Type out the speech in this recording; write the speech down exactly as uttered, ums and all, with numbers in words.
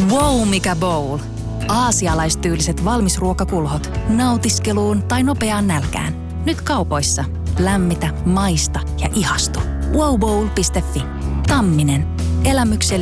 Wow, mikä bowl! Aasialaistyyliset valmisruokakulhot nautiskeluun tai nopeaan nälkään. Nyt kaupoissa. Lämmitä, maista ja ihastu. wow bowl piste fi. Tamminen. Elämyksellinen